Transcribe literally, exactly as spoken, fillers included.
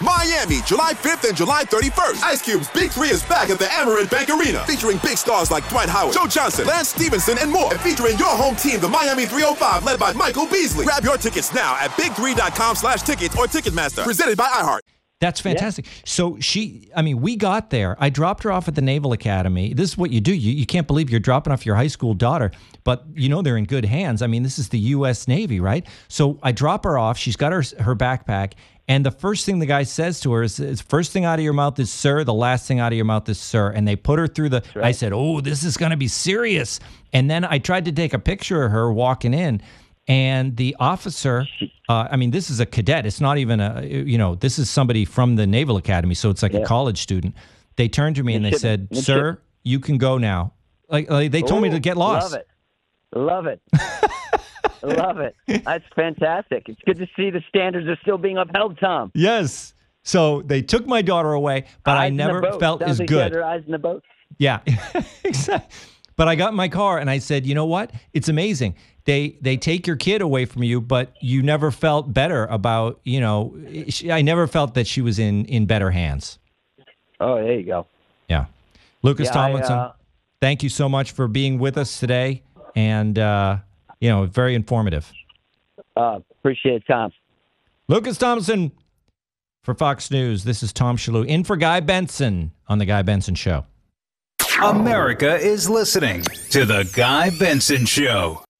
Miami, July fifth and July thirty-first. Ice Cube's Big Three is back at the Amerant Bank Arena, featuring big stars like Dwight Howard, Joe Johnson, Lance Stevenson, and more. And featuring your home team, the Miami three oh five, led by Michael Beasley. Grab your tickets now at big three dot com slash tickets or Ticketmaster. Presented by iHeart. That's fantastic. Yeah. So she, I mean, we got there. I dropped her off at the Naval Academy. This is what you do. You, you can't believe you're dropping off your high school daughter, but you know they're in good hands. I mean, this is the U S Navy, right? So I drop her off. She's got her her backpack. And the first thing the guy says to her is, is first thing out of your mouth is sir. The last thing out of your mouth is sir. And they put her through the, right. I said, oh, this is going to be serious. And then I tried to take a picture of her walking in. And the officer, uh, I mean, this is a cadet. It's not even a, you know, this is somebody from the Naval Academy. So it's like yeah. a college student. They turned to me and they said, sir, you can go now. Like, like they told Ooh, me to get lost. Love it. Love it. Love it. That's fantastic. It's good to see the standards are still being upheld, Tom. Yes. So they took my daughter away, but eyes I never felt Sounds as like good. You had her eyes in the boat. Yeah, exactly. But I got in my car and I said, you know what? It's amazing. They they take your kid away from you, but you never felt better about, you know, she, I never felt that she was in, in better hands. Oh, there you go. Yeah. Lucas yeah, Tomlinson, I, uh, thank you so much for being with us today. And, uh, you know, very informative. Uh, appreciate it, Tom. Lucas Tomlinson for Fox News. This is Tom Shalhoub in for Guy Benson on The Guy Benson Show. America is listening to The Guy Benson Show.